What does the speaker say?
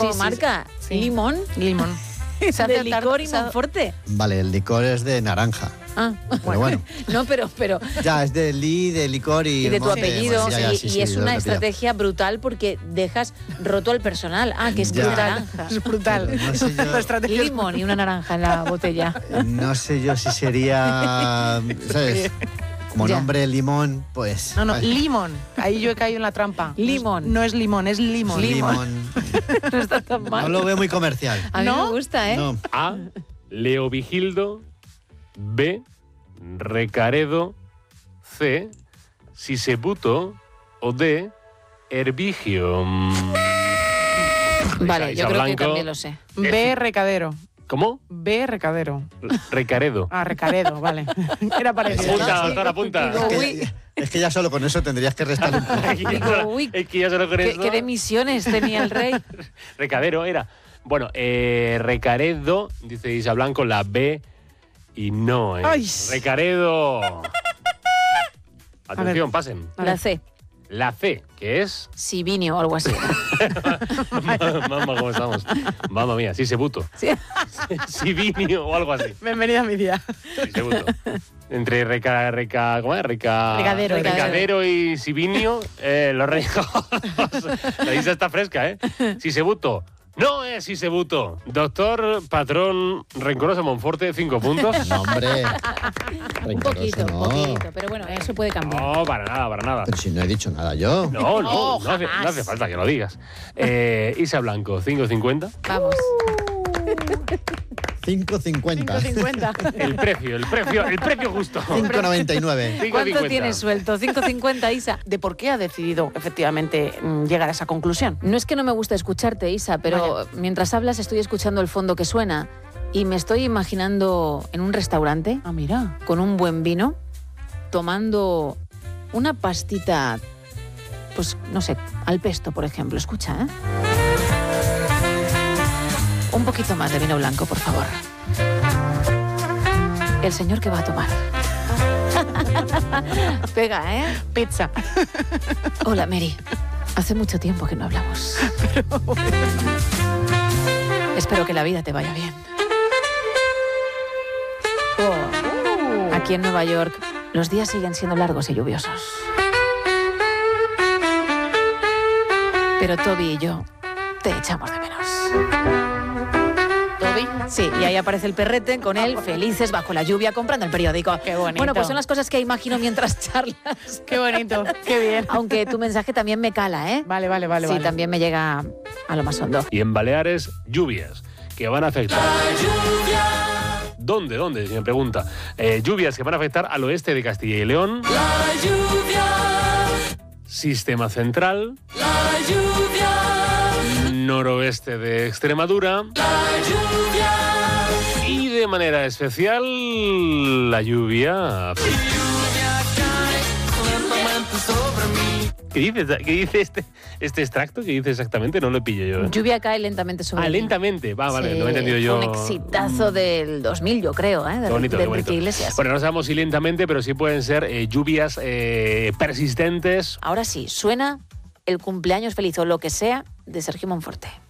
marca. Sí. Limón. Limón. Se hace De licor y se ha- Monforte. Vale, el licor es de naranja. Ah, Pero bueno, no, pero ya es de licor y y de tu monte, apellido, bueno, ya, y, sí, y sí, es lo una he pillado. estrategia brutal porque dejas roto al personal. Ah, que es Ya. naranja. Es brutal. Pero no sé yo- La estrategia es- Limón y una naranja en la botella. No sé yo si sería, ¿sabes? Como Ya. nombre limón, pues... No, ay, limón. Ahí yo he caído en la trampa. Limón. No es limón, es limón. limón. No está tan No mal. lo veo muy comercial. A mí ¿No? me gusta, ¿eh? No. A. Leovigildo. B. Recaredo. C. Sisebuto. O D. Herbigio. Vale, Isa yo creo que Blanco. también lo sé. B, recadero. ¿Cómo? B, recadero. Recaredo. Ah, recaredo, vale. Era parecido. Apunta, ¿no? doctor, apunta. Digo, Es uy, que, es que ya solo con eso tendrías que restar un poco. digo, uy, Es que ya solo con ¿qué, esto- qué demisiones tenía el rey? Recadero era. Bueno, Recaredo, dice Isa Blanco, la B y no. Ay. Recaredo. Atención, pasen. La C. La C, que es... Sivinio o algo así. Mamá, ¿cómo estamos? Mamma mía, Sisebuto. Sí. Sivinio o algo así. Bienvenida a mi día. Sisebuto. Entre ¿cómo es? Recadero. Recadero y Sivinio, los reyes. La Isa está fresca, ¿eh? Sisebuto. No es Sisebuto. Doctor Patrón Rencoroso Monforte, 5 puntos. No, hombre. Un Rencoroso, poquito, no. un poquito. Pero bueno, eso puede cambiar. No, para nada, para nada. Pero si no he dicho nada yo. No jamás. hace falta que lo digas. Isa Blanco, 5.50. Vamos. 5.50. 5.50. El precio justo. 5.99. ¿Cuánto 5.50. tienes suelto? 5.50, Isa. ¿De por qué ha decidido efectivamente llegar a esa conclusión? No es que no me guste escucharte, Isa, pero mientras hablas estoy escuchando el fondo que suena y me estoy imaginando en un restaurante Ah, mira. con un buen vino, tomando una pastita, pues no sé, al pesto, por ejemplo. Escucha, ¿eh? Un poquito más de vino blanco, por favor. El señor que va a tomar. Pega, ¿eh? Pizza. Hola, Mary. Hace mucho tiempo que no hablamos. Espero que la vida te vaya bien. Aquí en Nueva York, los días siguen siendo largos y lluviosos. Pero Toby y yo te echamos de menos. ¿Toby? Sí, y ahí aparece el perrete con él, felices bajo la lluvia, comprando el periódico. Qué bonito. Bueno, pues son las cosas que imagino mientras charlas. Qué bonito. Qué bien. Aunque tu mensaje también me cala, ¿eh? Vale. Sí, también me llega a lo más hondo. Y en Baleares, lluvias que van a afectar. ¿Dónde? Si me pregunta. Lluvias que van a afectar al oeste de Castilla y León. Sistema central. Noroeste de Extremadura. Y de manera especial, la lluvia. ¿Qué dice este extracto? ¿Qué dice exactamente? No lo pillo yo. Lluvia cae lentamente sobre mí. Lentamente. Va, vale, Sí, no he entendido yo. Un exitazo del 2000, yo creo, ¿eh? Qué bonito, de qué bonito. Enrique Iglesias. Bueno, no sabemos si lentamente, pero sí pueden ser lluvias persistentes. Ahora sí, suena el cumpleaños feliz o lo que sea de Sergio Monforte.